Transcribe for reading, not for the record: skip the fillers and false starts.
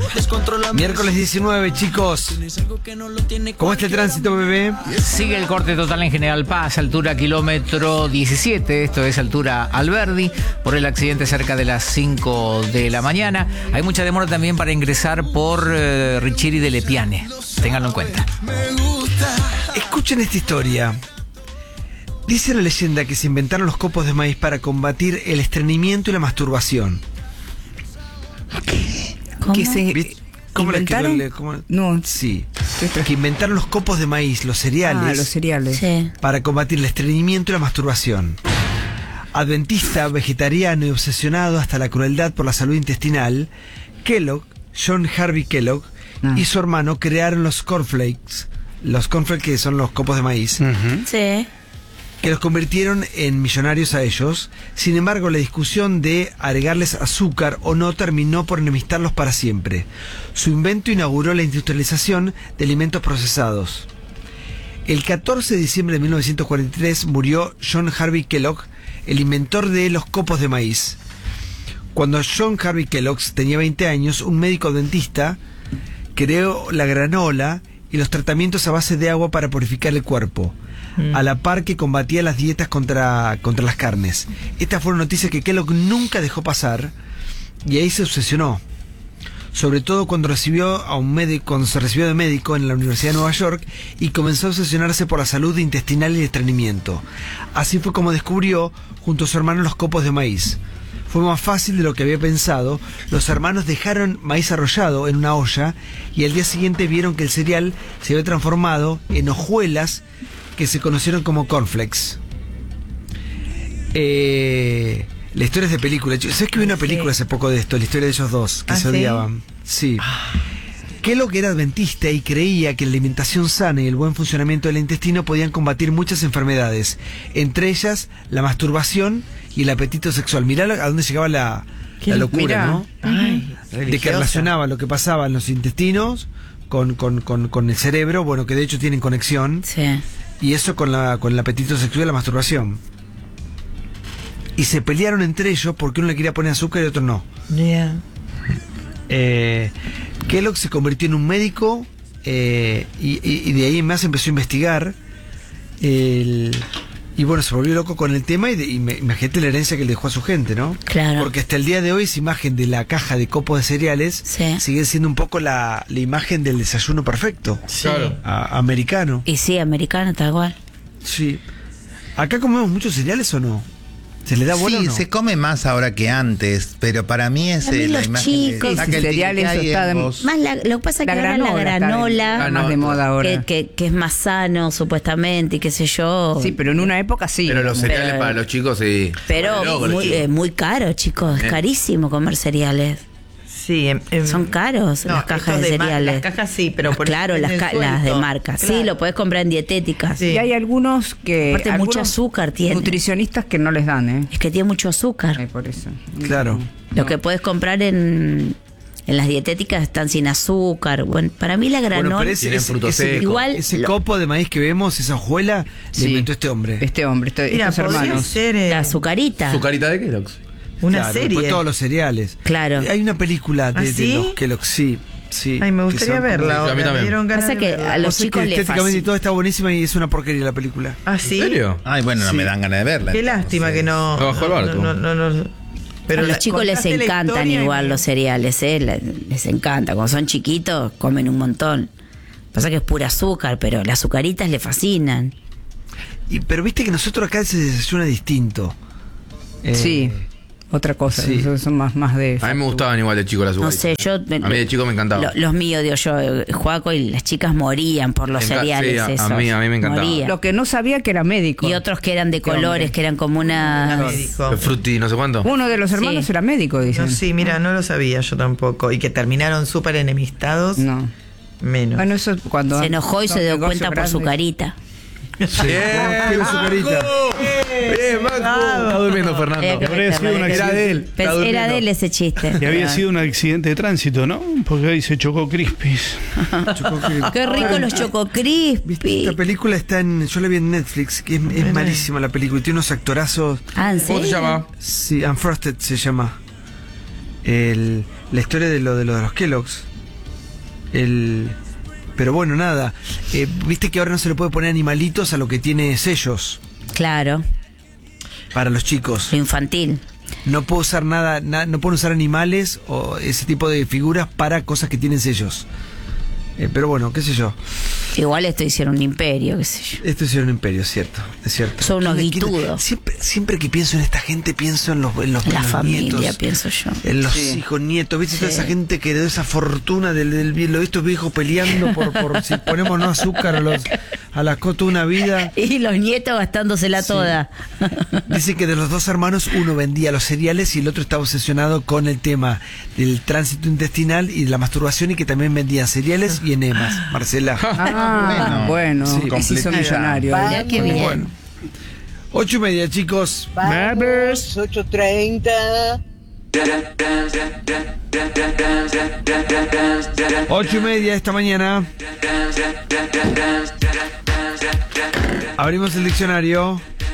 Miércoles 19, chicos. ¿Cómo está el tránsito, bebé? Sigue el corte total en General Paz, altura kilómetro 17, esto es altura Alberdi, por el accidente cerca de las 5 de la mañana. Hay mucha demora también para ingresar por Richiri de Lepiane, ténganlo en cuenta. Escuchen esta historia. Dice la leyenda que se inventaron los copos de maíz para combatir el estreñimiento y la masturbación. ¿Cómo? ¿Cómo ¿Inventaron? No. Sí. Que inventaron los copos de maíz, los cereales. Ah, los cereales. Sí. Para combatir el estreñimiento y la masturbación. Adventista, vegetariano y obsesionado hasta la crueldad por la salud intestinal, Kellogg, John Harvey Kellogg, y su hermano crearon los cornflakes. Los cornflakes, que son los copos de maíz. Sí. Que los convirtieron en millonarios a ellos. Sin embargo, la discusión de agregarles azúcar o no terminó por enemistarlos para siempre. Su invento inauguró la industrialización de alimentos procesados. El 14 de diciembre de 1943 murió John Harvey Kellogg, el inventor de los copos de maíz. Cuando John Harvey Kellogg tenía 20 años, un médico adventista creó la granola y los tratamientos a base de agua para purificar el cuerpo, a la par que combatía las dietas contra las carnes. Estas fueron noticias que Kellogg nunca dejó pasar y ahí se obsesionó. Sobre todo cuando se recibió de médico en la Universidad de Nueva York y comenzó a obsesionarse por la salud intestinal y el estreñimiento. Así fue como descubrió, junto a su hermano, los copos de maíz. Fue más fácil de lo que había pensado. Los hermanos dejaron maíz arrollado en una olla y al día siguiente vieron que el cereal se había transformado en hojuelas que se conocieron como cornflakes. La historia es de película. ¿Sabes que vi una película hace poco de esto? La historia de ellos dos, que se odiaban. Sí. Kellogg era adventista y creía que la alimentación sana y el buen funcionamiento del intestino podían combatir muchas enfermedades, entre ellas la masturbación y el apetito sexual. Mirá a dónde llegaba la locura, mirá, ¿no? Ay, de que relacionaba lo que pasaba en los intestinos con el cerebro, bueno, que de hecho tienen conexión. Sí. Y eso con el apetito sexual y la masturbación. Y se pelearon entre ellos porque uno le quería poner azúcar y otro no. Yeah. Kellogg se convirtió en un médico y de ahí en más empezó a investigar. Y bueno, se volvió loco con el tema y imagínate la herencia que le dejó a su gente, ¿no? Claro. Porque hasta el día de hoy esa imagen de la caja de copos de cereales sigue siendo un poco la imagen del desayuno perfecto. Sí. Claro. Americano. Y sí, americano, tal cual. Sí. ¿Acá comemos muchos cereales o no? ¿Se le da bola o no? Se come más ahora que antes, pero para mí es mí la los imagen chicos, de cereales está Más lo que pasa es que ahora la granola está más de moda ahora. que es más sano supuestamente y qué sé yo. Sí, pero en una época sí. Pero los cereales para los chicos sí. Pero muy caro, chicos. Es carísimo comer cereales. Sí, son caros las cajas de cereales. Las cajas sí, pero por claro, las de marca. Claro. Sí, lo podés comprar en dietéticas. Sí. Y hay algunos que... Aparte mucho azúcar tiene. Nutricionistas que no les dan, ¿eh? Es que tiene mucho azúcar. Ay, por eso. Claro. Lo que podés comprar en las dietéticas están sin azúcar. Bueno, para mí la granola... Bueno, pero igual ese copo de maíz que vemos, esa hojuela, le inventó este hombre. Mira, estos hermanos. Ser, la azucarita. ¿Azucarita de Kellogg's? Una serie. Después todos los cereales. Claro. Hay una película de ¿Sí? los Kellogg, sí. Ay, me gustaría verla. A mí también. Me dieron ganas Pasa que de verla. a los chicos les estéticamente todo está buenísima y es una porquería la película. ¿Ah, sí? ¿En serio? Ay, bueno, no me dan ganas de verla. Qué lástima que no. No bajó el barco. No. Pero a los chicos les contaste la encantan historia igual y- los cereales, les encanta. Cuando son chiquitos comen un montón. Pasa que es pura azúcar, pero las azucaritas les fascinan. Pero viste que nosotros acá se desayuna distinto. Sí. Otra cosa, Sí. esos son más de... A mí me gustaban igual de chico las No uvas. sé, yo... A mí de chico me encantaba. Los míos, digo yo, Juaco y las chicas morían por los cereales sí, esos. a mí me encantaba. Morían. Lo que no sabía que era médico. Y otros que eran de colores, que eran como una... Médico. Frutti, no sé cuánto. Uno de los hermanos Sí. era médico, dicen. No, sí, mira, no lo sabía yo tampoco. Y que terminaron súper enemistados. No. Menos. Bueno, eso es cuando... Se enojó y se dio cuenta por su carita. ¡Bien! Qué azucarita. ¡Bien, Macu! Está durmiendo, Fernando. Habría sido un Era de él. Está Era durmiendo. de él ese chiste. Y había sido un accidente de tránsito, ¿no? Porque ahí se chocó Crispis. Qué rico los Choco ¿Viste? Crispy. Esta película está yo la vi en Netflix, que es malísima la película y tiene unos actorazos. Ah, ¿en ¿Cómo se serio? llama? Sí, Unfrosted se llama. La historia de lo de los Kellogg's. Pero bueno, nada. Viste que ahora no se le puede poner animalitos a lo que tiene sellos Claro, para los chicos. lo infantil. No puedo usar nada, no pueden usar animales o ese tipo de figuras para cosas que tienen sellos. Pero bueno, qué sé yo. Igual esto hicieron un imperio, qué sé yo. Esto es un imperio, es cierto. Son unos ¿Quién- guitudos. Siempre que pienso en esta gente, pienso en los La familia, nietos. pienso yo. En los hijos, nietos, ¿viste? Toda esa gente que heredó esa fortuna de estos viejos peleando por si ponemos no azúcar a las cosas toda una vida. Y los nietos gastándosela toda. Dicen que de los dos hermanos uno vendía los cereales y el otro estaba obsesionado con el tema del tránsito intestinal y de la masturbación y que también vendían cereales y enemas. Marcela. Bueno, Sí, se hizo completita. millonario. Mirá qué bien. Bueno. 8:30, chicos. Vamos, 8:30. 8:30 esta mañana. Abrimos el diccionario.